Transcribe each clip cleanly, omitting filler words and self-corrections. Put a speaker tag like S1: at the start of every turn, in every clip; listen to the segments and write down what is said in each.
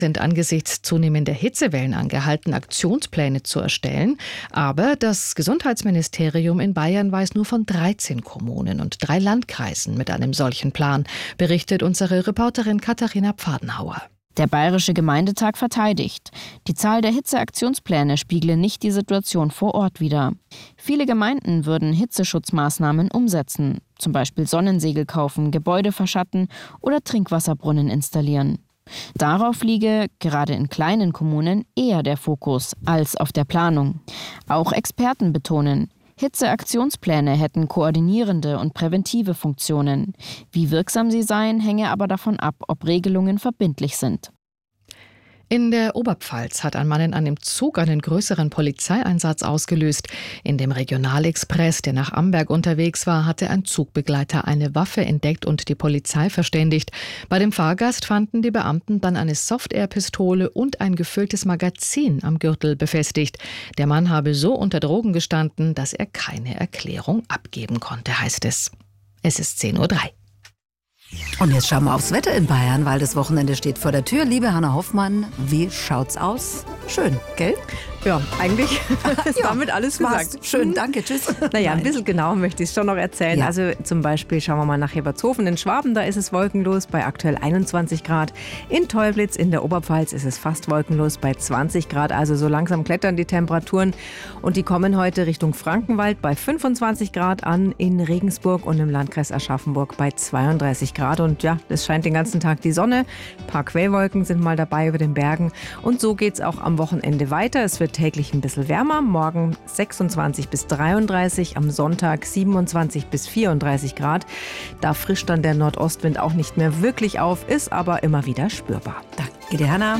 S1: Sind angesichts zunehmender Hitzewellen angehalten, Aktionspläne zu erstellen. Aber das Gesundheitsministerium in Bayern weiß nur von 13 Kommunen und 3 Landkreisen mit einem solchen Plan, berichtet unsere Reporterin Katharina Pfadenhauer.
S2: Der Bayerische Gemeindetag verteidigt. Die Zahl der Hitzeaktionspläne spiegle nicht die Situation vor Ort wider. Viele Gemeinden würden Hitzeschutzmaßnahmen umsetzen, zum Beispiel Sonnensegel kaufen, Gebäude verschatten oder Trinkwasserbrunnen installieren. Darauf liege, gerade in kleinen Kommunen, eher der Fokus als auf der Planung. Auch Experten betonen, Hitzeaktionspläne hätten koordinierende und präventive Funktionen. Wie wirksam sie seien, hänge aber davon ab, ob Regelungen verbindlich sind.
S1: In der Oberpfalz hat ein Mann in einem Zug einen größeren Polizeieinsatz ausgelöst. In dem Regionalexpress, der nach Amberg unterwegs war, hatte ein Zugbegleiter eine Waffe entdeckt und die Polizei verständigt. Bei dem Fahrgast fanden die Beamten dann eine Soft-Air-Pistole und ein gefülltes Magazin am Gürtel befestigt. Der Mann habe so unter Drogen gestanden, dass er keine Erklärung abgeben konnte, heißt es. Es ist 10:03 Uhr.
S3: Und jetzt schauen wir aufs Wetter in Bayern, weil das Wochenende steht vor der Tür. Liebe Hanna Hoffmann, wie schaut's aus? Schön, gell?
S4: Ja, eigentlich ist damit alles gesagt.
S3: Schön, danke, tschüss.
S4: Naja, ein bisschen genau möchte ich es schon noch erzählen. Ja. Also zum Beispiel schauen wir mal nach Hebertshofen in Schwaben, da ist es wolkenlos bei aktuell 21 Grad. In Teublitz in der Oberpfalz ist es fast wolkenlos bei 20 Grad. Also so langsam klettern die Temperaturen und die kommen heute Richtung Frankenwald bei 25 Grad an, in Regensburg und im Landkreis Aschaffenburg bei 32 Grad. Und ja, es scheint den ganzen Tag die Sonne. Ein paar Quellwolken sind mal dabei über den Bergen. Und so geht es auch am Wochenende weiter. Es wird täglich ein bisschen wärmer. Morgen 26 bis 33, am Sonntag 27 bis 34 Grad. Da frischt dann der Nordostwind auch nicht mehr wirklich auf, ist aber immer wieder spürbar.
S3: Danke dir, Hanna.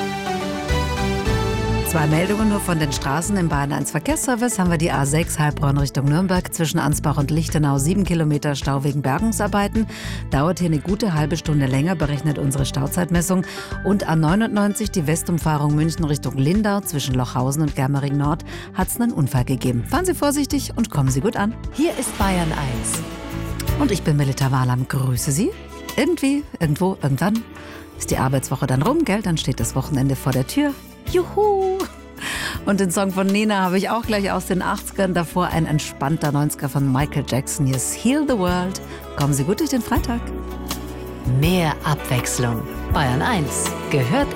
S3: 2 Meldungen nur von den Straßen. Im Bayern 1 Verkehrsservice haben wir die A6 Heilbronn Richtung Nürnberg zwischen Ansbach und Lichtenau 7 Kilometer Stau wegen Bergungsarbeiten. Dauert hier eine gute halbe Stunde länger, berechnet unsere Stauzeitmessung. Und A99 die Westumfahrung München Richtung Lindau zwischen Lochhausen und Germering Nord hat es einen Unfall gegeben. Fahren Sie vorsichtig und kommen Sie gut an. Hier ist Bayern 1. Und ich bin Melita Wahlam. Grüße Sie. Irgendwie, irgendwo, irgendwann ist die Arbeitswoche dann rum, gell? Dann steht das Wochenende vor der Tür. Juhu! Und den Song von Nena habe ich auch gleich aus den 80ern. Davor ein entspannter 90er von Michael Jackson. Hier ist Heal the World. Kommen Sie gut durch den Freitag.
S5: Mehr Abwechslung. Bayern 1 gehört